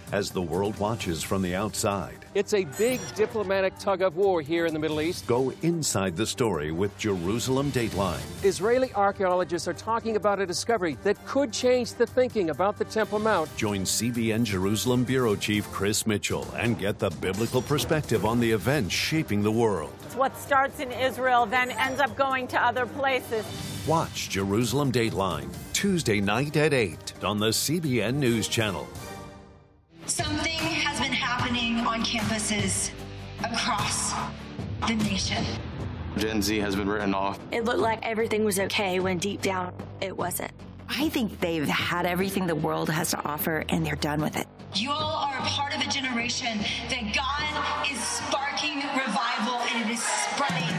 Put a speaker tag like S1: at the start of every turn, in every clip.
S1: as the world watches from the outside.
S2: It's a big diplomatic tug-of-war here in the Middle East.
S1: Go inside the story with Jerusalem Dateline.
S2: Israeli archaeologists are talking about a discovery that could change the thinking about the Temple Mount.
S1: Join CBN Jerusalem Bureau Chief Chris Mitchell and get the biblical perspective on the events shaping the world.
S3: What starts in Israel then ends up going to other places.
S1: Watch Jerusalem Dateline, Tuesday night at 8 on the CBN News Channel.
S4: Something has been happening on campuses across the nation.
S5: Gen Z has been written off.
S6: It looked like everything was okay when deep down it wasn't.
S7: I think they've had everything the world has to offer and they're done with it.
S4: You all are a part of a generation that God is sparking revival and it is spreading.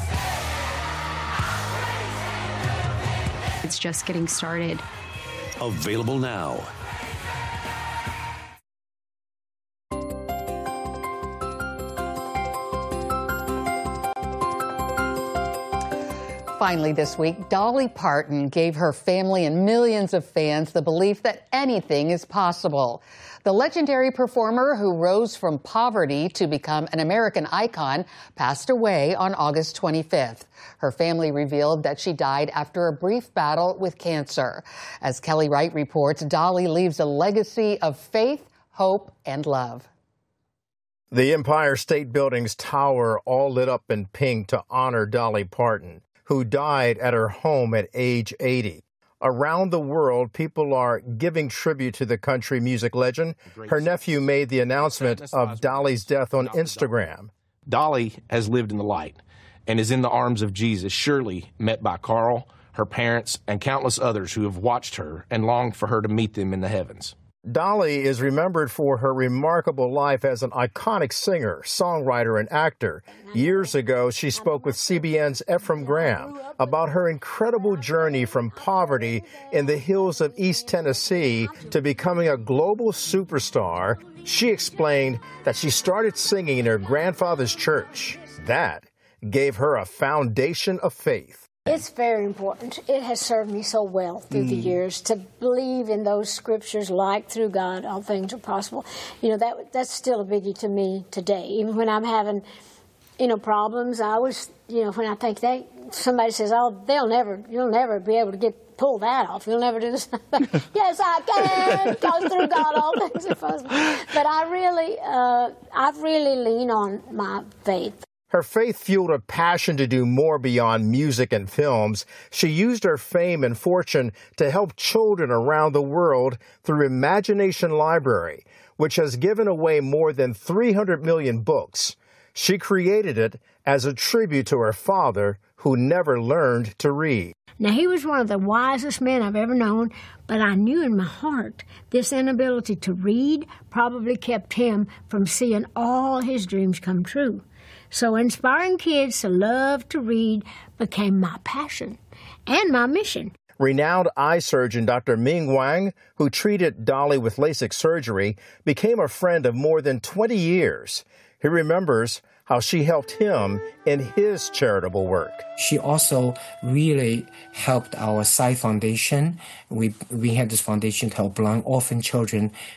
S8: It's just getting started.
S1: Available now.
S9: Finally this week, Dolly Parton gave her family and millions of fans the belief that anything is possible. The legendary performer who rose from poverty to become an American icon passed away on August 25th. Her family revealed that she died after a brief battle with cancer. As Kelly Wright reports, Dolly leaves a legacy of faith, hope, and love.
S10: The Empire State Building's tower all lit up in pink to honor Dolly Parton, who died at her home at age 80. Around the world, people are giving tribute to the country music legend. Her nephew made the announcement of Dolly's death on Instagram.
S11: Dolly has lived in the light and is in the arms of Jesus, surely met by Carl, her parents, and countless others who have watched her and longed for her to meet them in the heavens.
S10: Dolly is remembered for her remarkable life as an iconic singer, songwriter, and actor. Years ago, she spoke with CBN's Ephraim Graham about her incredible journey from poverty in the hills of East Tennessee to becoming a global superstar. She explained that she started singing in her grandfather's church. That gave her a foundation of faith.
S12: It's very important. It has served me so well through the years to believe in those scriptures like through God, all things are possible. You know, that's still a biggie to me today. Even when I'm having, problems, I always, when I think somebody says, oh, you'll never be able to pull that off. You'll never do this. Yes, I can, because through God all things are possible. But I really lean on my faith.
S10: Her faith fueled a passion to do more beyond music and films. She used her fame and fortune to help children around the world through Imagination Library, which has given away more than 300 million books. She created it as a tribute to her father, who never learned to read.
S12: Now, he was one of the wisest men I've ever known, but I knew in my heart this inability to read probably kept him from seeing all his dreams come true. So inspiring kids to love to read became my passion and my mission.
S10: Renowned eye surgeon Dr. Ming Wang, who treated Dolly with LASIK surgery, became a friend of more than 20 years. He remembers how she helped him in his charitable work.
S13: She also really helped our Sight Foundation. We had this foundation to help blind orphan children